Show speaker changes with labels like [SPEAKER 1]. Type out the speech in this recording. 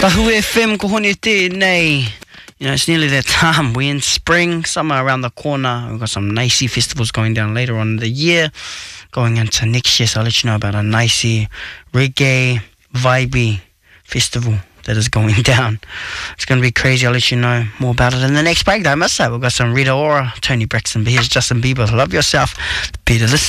[SPEAKER 1] Tahu FM ko honi tēnei. You know, it's nearly that time. We're in spring, summer around the corner. We've got some nicey festivals going down later on in the year, going into next year. So I'll let you know about a nicey reggae, vibey festival that is going down. It's going to be crazy. I'll let you know more about it in the next break, though. I must say, we've got some Rita Ora, Tony Braxton, but here's Justin Bieber. Love yourself. Beat of this.